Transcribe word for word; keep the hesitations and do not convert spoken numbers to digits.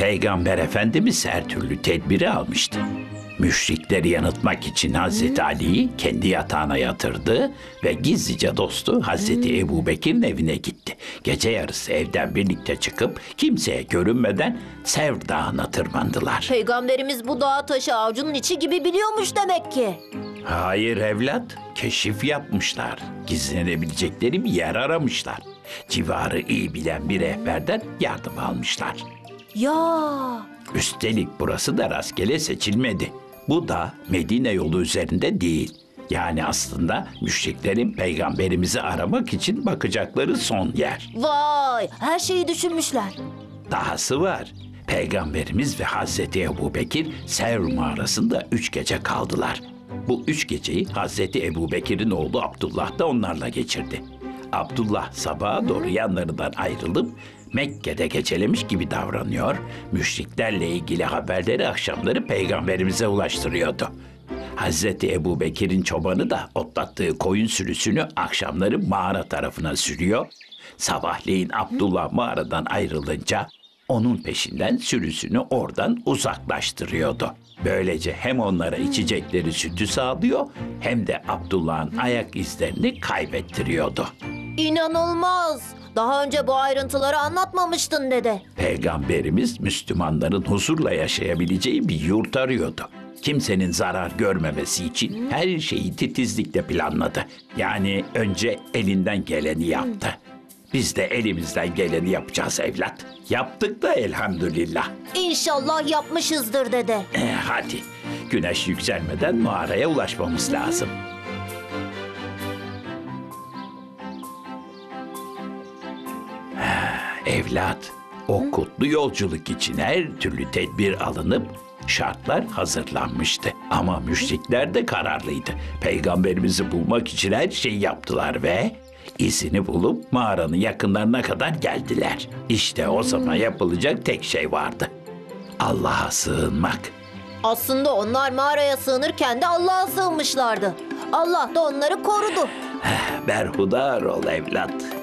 Peygamber Efendimiz her türlü tedbiri almıştı. Müşrikleri yanıltmak için Hazreti Ali'yi kendi yatağına yatırdı ve gizlice dostu Hazreti Ebubekir'in evine gitti. Gece yarısı evden birlikte çıkıp kimseye görünmeden Sevr Dağı'na tırmandılar. Peygamberimiz bu dağ taşı avucunun içi gibi biliyormuş demek ki. Hayır evlat, keşif yapmışlar. Gizlenebilecekleri bir yer aramışlar. Civarı iyi bilen bir rehberden yardım almışlar. Ya Üstelik burası da rastgele seçilmedi. Bu da Medine yolu üzerinde değil. Yani aslında müşriklerin peygamberimizi aramak için bakacakları son yer. vay, her şeyi düşünmüşler. Dahası var. Peygamberimiz ve Hazreti Ebubekir Sevr mağarasında üç gece kaldılar. Bu üç geceyi Hazreti Ebubekir'in oğlu Abdullah da onlarla geçirdi. Abdullah sabaha doğru yanlarından ayrılıp Mekke'de gecelemiş gibi davranıyor, müşriklerle ilgili haberleri akşamları peygamberimize ulaştırıyordu. Hazreti Ebubekir'in çobanı da otlattığı koyun sürüsünü akşamları mağara tarafına sürüyor. Sabahleyin Abdullah mağaradan ayrılınca onun peşinden sürüsünü oradan uzaklaştırıyordu. Böylece hem onlara içecekleri sütü sağlıyor hem de Abdullah'ın ayak izlerini kaybettiriyordu. İnanılmaz. Daha önce bu ayrıntıları anlatmamıştın dede. Peygamberimiz Müslümanların huzurla yaşayabileceği bir yurt arıyordu. Kimsenin zarar görmemesi için her şeyi titizlikle planladı. Yani önce elinden geleni yaptı. Biz de elimizden geleni yapacağız evlat. Yaptık da elhamdülillah. İnşallah yapmışızdır dede. Eh, hadi güneş yükselmeden mağaraya ulaşmamız lazım. Evlat, o kutlu yolculuk için her türlü tedbir alınıp şartlar hazırlanmıştı. Ama müşrikler de kararlıydı. Peygamberimizi bulmak için her şeyi yaptılar ve izini bulup mağaranın yakınlarına kadar geldiler. İşte o zaman yapılacak tek şey vardı. Allah'a sığınmak. Aslında onlar mağaraya sığınırken de Allah'a sığınmışlardı. Allah da onları korudu. Berhudar ol evlat.